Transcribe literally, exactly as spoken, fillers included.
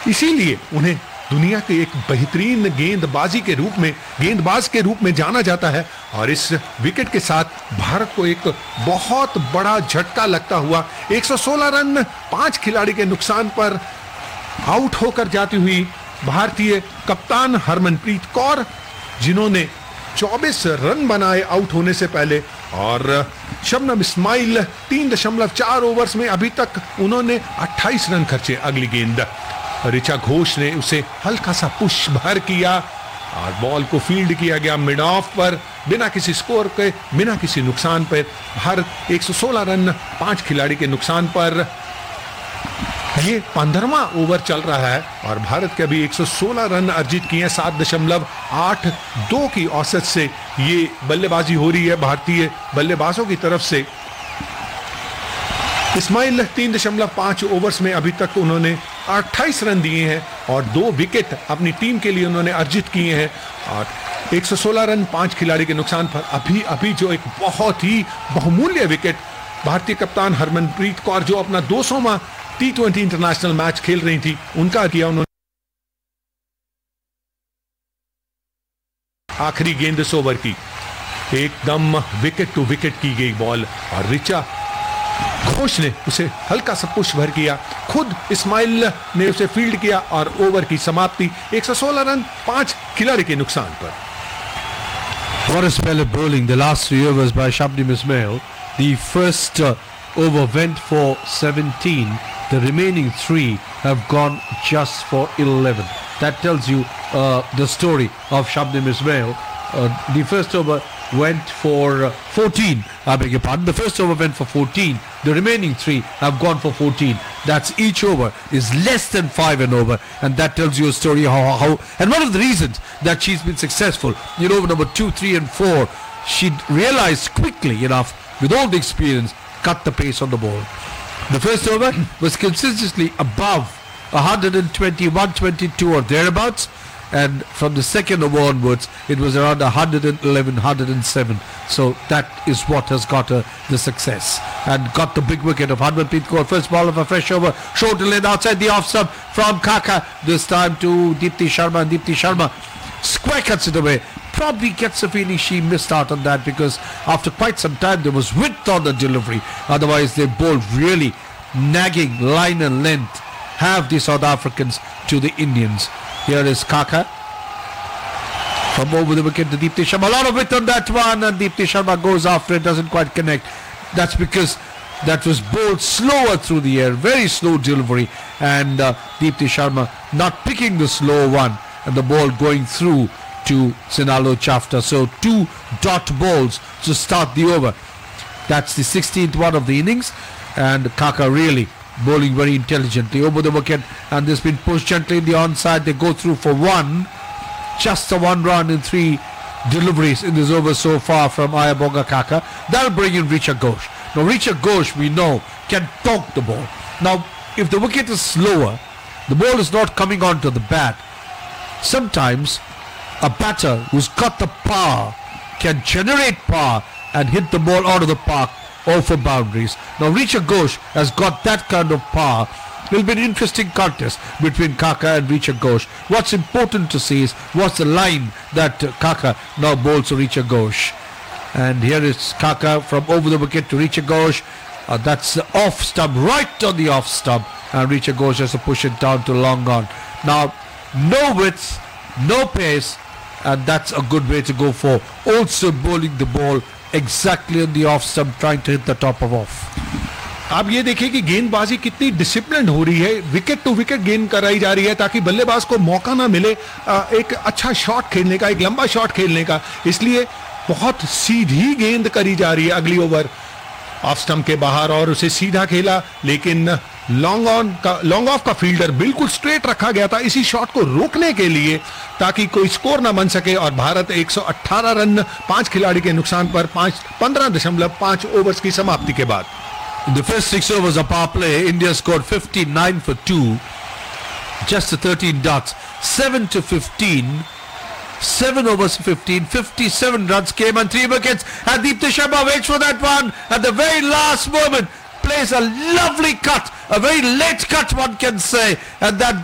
इसीलिए उन्हें दुनिया के एक बेहतरीन गेंदबाजी के रूप में गेंदबाज के रूप में जाना जाता है। और इस विकेट के साथ भारत को एक बहुत बड़ा झटका लगता हुआ एक सौ सोलह रन पांच खिलाड़ी के नुकसान पर आउट होकर जाती हुई भारतीय कप्तान हरमनप्रीत कौर, जिन्होंने चौबीस रन बनाए आउट होने से पहले, और शबनम इस्माइल तीन दशमलव चार ओवर्स में अभी तक उन्होंने अट्ठाईस रन खर्चे। अगली गेंद ऋचा घोष ने उसे हल्का सा पुश भर किया और बॉल को फील्ड किया गया मिड ऑफ पर बिना किसी स्कोर के, बिना किसी नुकसान पर। भारत एक सौ सोलह रन पांच खिलाड़ी के नुकसान पर, ये पंद्रहवां ओवर चल रहा है और भारत के अभी एक सौ सोलह रन अर्जित किए हैं। सात दशमलव आठ दो की औसत से ये बल्लेबाजी हो रही है भारतीय बल्लेबाजों की तरफ से। इस्माइल तीन दशमलव पांच ओवर्स में अभी तक उन्होंने अट्ठाईस रन दिए हैं और दो विकेट अपनी टीम के लिए उन्होंने अर्जित किए हैं। और एक सौ सोलह रन पांच खिलाड़ी के नुकसान पर अभी अभी जो एक बहुत ही बहुमूल्य विकेट भारतीय कप्तान हरमनप्रीत कौर, जो अपना दो सौवां टी ट्वेंटी इंटरनेशनल मैच खेल रही थी, उनका किया उन्होंने। आखिरी गेंद इस ओवर की एकदम विकेट टू विकेट की गई बॉल और ऋचा घोष ने उसे हल्का सा पुश भर किया, खुद इस्माइल ने उसे फील्ड किया और ओवर की समाप्ति एक सौ सोलह रन पांच खिलाड़ी के नुकसान पर। What a spell of bowling the last three overs by Shabnim Ismail. The first uh, over went for seventeen. The remaining three have gone just for eleven. That tells you uh, the story of Shabnim Ismail. Uh, the first over went for uh, fourteen. I beg your pardon. The first over went for fourteen. The remaining three have gone for fourteen. That's each over is less than five and over, and that tells you a story how how. And one of the reasons that she's been successful, you know, number two, three, and four, she realized quickly enough, with all the experience, cut the pace on the ball. The first over was consistently above one twenty, one twenty-two or thereabouts. And from the second over onwards, it was around one eleven, one oh seven. So that is what has got her the success. And got the big wicket of Harmanpreet Kaur. First ball of a fresh over. Short lane outside the off stump from Kaka. This time to Deepti Sharma. And Deepti Sharma square cuts it away. Probably gets a feeling she missed out on that, because after quite some time there was width on the delivery. Otherwise they bowled really nagging line and length. Have the South Africans to the Indians. Here is Kaka from over the wicket to Deepti Sharma. A lot of width on that one, and Deepti Sharma goes after it, doesn't quite connect. That's because that was bowled slower through the air, very slow delivery, and uh, Deepti Sharma not picking the slow one, and the ball going through to Sinalo Chafta. So two dot balls to start the over. That's the sixteenth one of the innings, and Kaka really bowling very intelligently over the wicket, and this been pushed gently in the onside. They go through for one, just a one run in three deliveries in this over so far from Ayabonga Kaka. That'll bring in Richa Ghosh. Now Richa Ghosh, we know, can poke the ball. Now if the wicket is slower, the ball is not coming onto the bat, sometimes a batter who's got the power can generate power and hit the ball out of the park or for boundaries. Now Richa Ghosh has got that kind of power. It will be an interesting contest between Kaka and Richa Ghosh. What's important to see is what's the line that uh, Kaka now bowls to Richa Ghosh. And here is Kaka from over the wicket to Richa Ghosh. Uh, that's the off stump, right on the off stump. And Richa Ghosh has to push it down to long on. Now, no width, no pace, and that's a good way to go for. Also bowling the ball exactly on the off stump, trying to hit the top of off. आप ये देखिए कि गेंदबाजी कितनी discipline हो रही है, wicket to wicket गेंद कराई जा रही है ताकि बल्लेबाज को मौका ना मिले एक अच्छा शॉट खेलने का, एक लंबा शॉट खेलने का। इसलिए बहुत सीधी गेंद करी जा रही है। अगली ओवर ऑफ स्टंप के बाहर और उसे सीधा खेला, लेकिन लॉन्ग ऑन का लॉन्ग ऑफ का फील्डर बिल्कुल स्ट्रेट रखा गया था इसी शॉट को रोकने के लिए ताकि कोई स्कोर ना बन सके। और भारत एक सौ अठारह रन पांच खिलाड़ी के नुकसान पर पांच पंद्रह दशमलव पांच ओवर्स की समाप्ति के बाद। In the first six overs of power play, India scored fifty-nine for two, just the thirteen dots, seven to fifteen, seven overs fifteen, fifty-seven runs came and three wickets, and Deepti Sharma waits for that one at the very last moment, plays a lovely cut, a very late cut one can say, and that